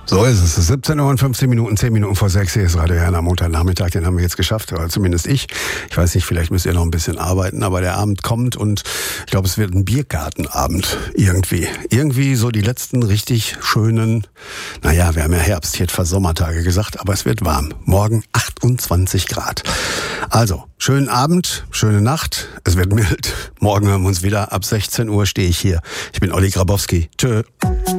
So ist es. 17 Uhr und 15 Minuten, 10 Minuten vor 6 hier ist Radio Herrn am Montagnachmittag. Den haben wir jetzt geschafft, oder zumindest ich. Ich weiß nicht, vielleicht müsst ihr noch ein bisschen arbeiten, aber der Abend kommt und ich glaube, es wird ein Biergartenabend irgendwie. Irgendwie so die letzten richtig schönen, naja, wir haben ja Herbst, jetzt fast Sommertage gesagt, aber es wird warm. Morgen 28 Grad. Also, schönen Abend, schöne Nacht. Es wird mild. Morgen hören wir uns wieder. Ab 16 Uhr stehe ich hier. Ich bin Olli Grabowski. Tschö.